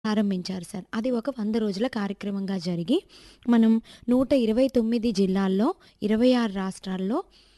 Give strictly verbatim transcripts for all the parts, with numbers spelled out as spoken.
ప్రారంభించారు సార్. అది ఒక వంద రోజుల కార్యక్రమంగా జరిగి, మనం నూట ఇరవై తొమ్మిది జిల్లాల్లో, ఇరవై ఆరు రాష్ట్రాల్లో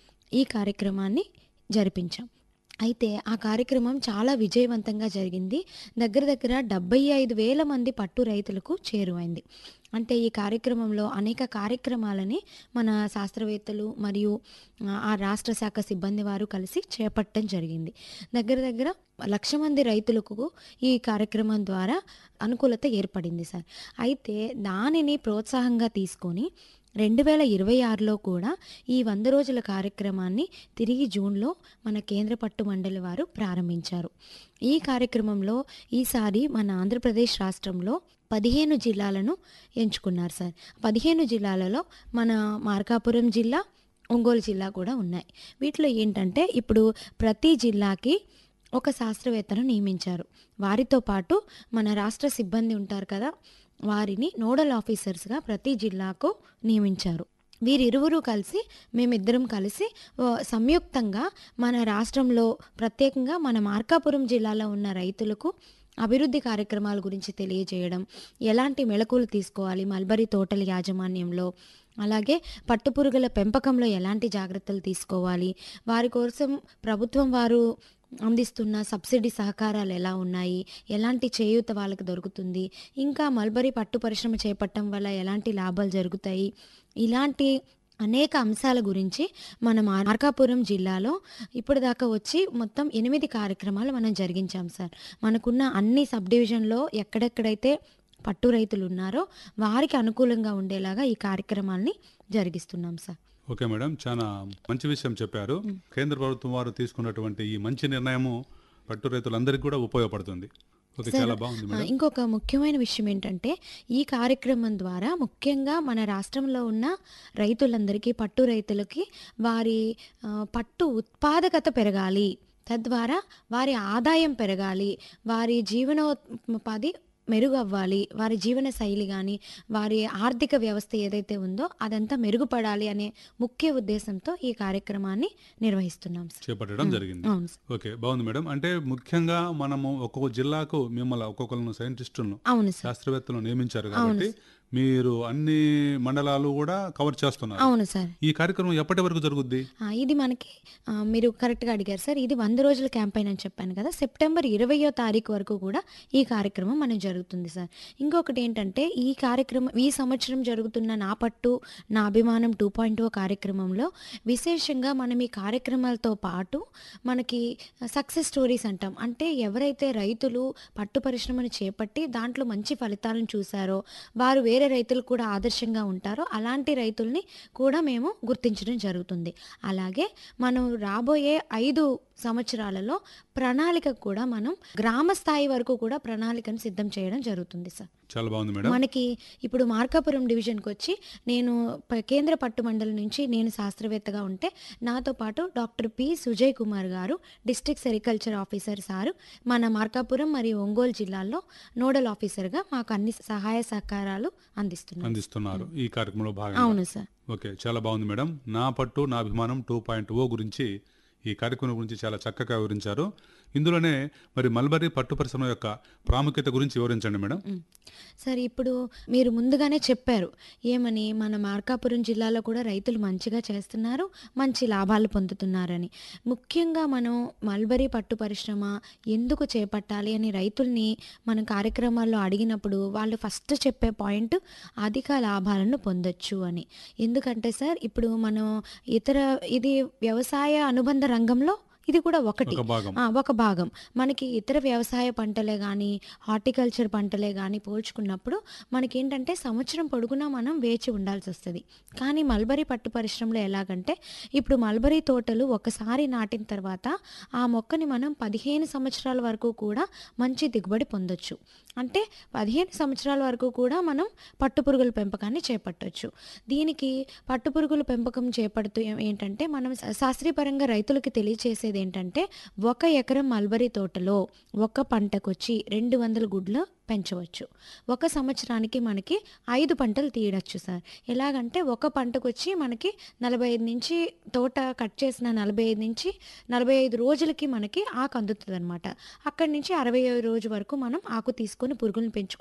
ఈ కార్యక్రమాన్ని జరిపించాం. అయితే ఆ కార్యక్రమం చాలా విజయవంతంగా జరిగింది. దగ్గర దగ్గర డెబ్బై ఐదు వేల మంది పట్టు రైతులకు చేరువైంది. అంటే ఈ కార్యక్రమంలో అనేక కార్యక్రమాలని మన శాస్త్రవేత్తలు మరియు ఆహ్, ఆ రాష్ట్ర శాఖ సిబ్బంది వారు కలిసి చేపట్టడం జరిగింది. దగ్గర దగ్గర లక్ష మంది రైతులకు ఈ కార్యక్రమం ద్వారా అనుకూలత ఏర్పడింది సార్. అయితే దానిని ప్రోత్సాహంగా తీసుకొని రెండు వేల ఇరవై ఆరులో కూడా ఈ వంద రోజుల కార్యక్రమాన్ని తిరిగి జూన్‌లో మన కేంద్ర పట్టు మండలి వారు ప్రారంభించారు. ఈ కార్యక్రమంలో ఈసారి మన ఆంధ్రప్రదేశ్ రాష్ట్రంలో పదిహేను జిల్లాలను ఎంచుకున్నారు సార్. పదిహేను జిల్లాలలో మన మార్కాపురం జిల్లా, ఒంగోలు జిల్లా కూడా ఉన్నాయి. వీటిలో ఏంటంటే ఇప్పుడు ప్రతి జిల్లాకి ఒక శాస్త్రవేత్తను నియమించారు. వారితో పాటు మన రాష్ట్ర సిబ్బంది ఉంటారు కదా! వారిని నోడల్ ఆఫీసర్స్‌గా ప్రతి జిల్లాకు నియమించారు. వీరిరువురు కలిసి మేమిద్దరం కలిసి ఆహ్, సంయుక్తంగా మన రాష్ట్రంలో ప్రత్యేకంగా మన మార్కాపురం జిల్లాలో ఉన్న రైతులకు అభివృద్ధి కార్యక్రమాల గురించి తెలియజేయడం, ఎలాంటి మెళకువలు తీసుకోవాలి మల్బరీ తోటల యాజమాన్యంలో, అలాగే పట్టుపురుగుల పెంపకంలో ఎలాంటి జాగ్రత్తలు తీసుకోవాలి, వారి కోసం ప్రభుత్వం వారు అందిస్తున్న సబ్సిడీ సహకారాలు ఎలా ఉన్నాయి, ఎలాంటి చేయూత వాళ్ళకి దొరుకుతుంది, ఇంకా మల్బరీ పట్టు పరిశ్రమ చేపట్టడం వల్ల ఎలాంటి లాభాలు జరుగుతాయి, ఇలాంటి అనేక అంశాల గురించి మన మార్కాపురం జిల్లాలో ఇప్పటిదాకా వచ్చి మొత్తం ఎనిమిది కార్యక్రమాలు మనం జరిగించాం సార్. మనకున్న అన్ని సబ్ డివిజన్‌లో ఎక్కడెక్కడైతే పట్టు రైతులు ఉన్నారో వారికి అనుకూలంగా ఉండేలాగా ఈ కార్యక్రమాల్ని జరిగిస్తున్నాం సార్. Okay madam. చాలా మంచి విషయం చెప్పారు. కేంద్ర ప్రభుత్వం వారు తీసుకున్నటువంటి ఈ మంచి నిర్ణయము పట్టు రైతులందరికీ కూడా ఉపయోగపడుతుంది. ఓకే, సార్ చాలా బాగుంది ఆహ్, మేడం. ఇంకొక ముఖ్యమైన విషయం ఏంటంటే, ఈ కార్యక్రమం ద్వారా ముఖ్యంగా మన రాష్ట్రంలో ఉన్న రైతులందరికీ, పట్టు రైతులకి వారి ఆహ్, పట్టు ఉత్పాదకత పెరగాలి. తద్వారా వారి ఆదాయం పెరగాలి. వారి జీవనోపాధి మెరుగవ్వాలి. వారి జీవన శైలి గాని, వారి ఆర్థిక వ్యవస్థ ఏదైతే ఉందో అదంతా మెరుగుపడాలి అనే ముఖ్య ఉద్దేశంతో ఈ కార్యక్రమాన్ని నిర్వహిస్తున్నాం సార్. చేపట్టడం హ్మ్. జరిగింది. అవును సార్. ఓకే, బాగుంది మేడం. అంటే ముఖ్యంగా మనము ఒక్కొక్క జిల్లాకు మిమ్మల్ని ఒక్కొక్కరు సైంటిస్టులను, అవును సార్. శాస్త్రవేత్తలను నియమించారు అవును కాబట్టి సార్. మీరు అన్ని మండలాలు కూడా కవర్ చేస్తున్నారు. అవును సార్. ఈ కార్యక్రమం ఎప్పటి వరకు జరుగుద్ది? ఆ! ఇది మనకి ఆహ్, మీరు కరెక్ట్‌గా అడిగారు సార్. ఇది వంద రోజుల క్యాంపెయిన్ అని చెప్పాను కదా! సెప్టెంబర్ ఇరవయో తారీఖు వరకు కూడా ఈ కార్యక్రమం మనం జరుగుతుంది సార్. ఇంకొకటి ఏంటంటే ఈ కార్యక్రమం ఈ సంవత్సరం జరుగుతున్న నా పట్టు నా అభిమానం టూ పాయింట్ ఓ కార్యక్రమంలో విశేషంగా మనం ఈ కార్యక్రమాలతో పాటు మనకి సక్సెస్ స్టోరీస్ అంటాం. అంటే ఎవరైతే రైతులు పట్టు పరిశ్రమను చేపట్టి దాంట్లో మంచి ఫలితాలను చూసారో, వారు వేరే రైతులకు కూడా ఆదర్శంగా ఉంటారో అలాంటి రైతుల్ని కూడా మేము గుర్తించడం జరుగుతుంది. అలాగే మనం రాబోయే ఐదు సంవత్సరాలలో ప్రణాళిక కూడా మనం గ్రామ స్థాయి వరకు కూడా ప్రణాళికను సిద్ధం చేయడం జరుగుతుంది సార్. చాలా బాగుంది మేడం. మనకి ఇప్పుడు మార్కాపురం డివిజన్‌కొచ్చి నేను ప కేంద్ర పట్టు మండలి నుంచి నేను శాస్త్రవేత్తగా ఉంటే, నాతో పాటు డాక్టర్ పి. సుజయ్ కుమార్ గారు డిస్ట్రిక్ట్ సెరికల్చర్ ఆఫీసర్ సారు మన మార్కాపురం మరియు ఒంగోలు జిల్లాల్లో నోడల్ ఆఫీసర్‌గా మాకు అన్ని సహాయ సహకారాలు అందిస్తున్నారు. అందిస్తున్నారు ఈ కార్యక్రమంలో భాగంగా. అవును సార్. ఓకే, చాలా బాగుంది మేడం. నా పట్టు నా అభిమానం టూ పాయింట్ ఓ గురించి, ఈ కార్యక్రమం గురించి చాలా చక్కగా వివరించారు. ఇందులోనే మరి మల్బరీ పట్టు పరిశ్రమ యొక్క ప్రాముఖ్యత గురించి వివరించండి మేడం. హ్మ్. సార్ ఇప్పుడు మీరు ముందుగానే చెప్పారు. ఏమని మన మార్కాపురం జిల్లాలో కూడా రైతులు మంచిగా చేస్తున్నారు, మంచి లాభాలు పొందుతున్నారని. ముఖ్యంగా మనం మల్బరీ పట్టు పరిశ్రమ ఎందుకు చేపట్టాలి అని రైతుల్ని మనం కార్యక్రమాల్లో అడిగినప్పుడు వాళ్ళు ఫస్ట్ చెప్పే పాయింట్ అధిక లాభాలను పొందొచ్చు అని. ఎందుకంటే సార్ ఇప్పుడు మనం ఇతర ఇది వ్యవసాయ అనుబంధ రంగంలో ఇది కూడా ఒకటి. ఒక భాగం. ఆ! ఒక భాగం. మనకి ఇతర వ్యవసాయ పంటలే గానీ, హార్టికల్చర్ పంటలే గానీ పోల్చుకున్నప్పుడు మనకేంటంటే సంవత్సరం పొడుగునా మనం వేచి ఉండాల్సొస్తది. కానీ మల్బరీ పట్టు పరిశ్రమలో ఎలాగంటే, ఇప్పుడు మల్బరీ తోటలు ఒకసారి నాటిన తర్వాత ఆ మొక్కని మనం పదిహేను సంవత్సరాల వరకు కూడా మంచి దిగుబడి పొందొచ్చు. అంటే పదిహేను సంవత్సరాల వరకు కూడా మనం పట్టుపురుగుల పెంపకాన్ని చేపట్టొచ్చు. దీనికి పట్టుపురుగుల పెంపకం చేపడుతూ ఏ ఏంటంటే మనం శా శాస్త్రీయపరంగా రైతులకి తెలియచేసేదేంటంటే, ఒక ఎకరం మల్బరీ తోటలో ఒక పంటకొచ్చి రెండు వందల గుడ్లు పెంచవచ్చు. ఒక సంవత్సరానికి మనకి ఐదు పంటలు తీయడచ్చు సార్. ఎలాగంటే ఒక పంటకొచ్చి మనకి నలభై ఐదు నుంచి తోట కట్ చేసిన నలభై ఐదు నుంచి నలభై ఐదు రోజులకి మనకి ఆకు అందుతుందనమాట. అక్కడి నుంచి అరవై రోజు వరకు మనం ఆకు తీసుకొని పురుగులను పెంచుకుంటూ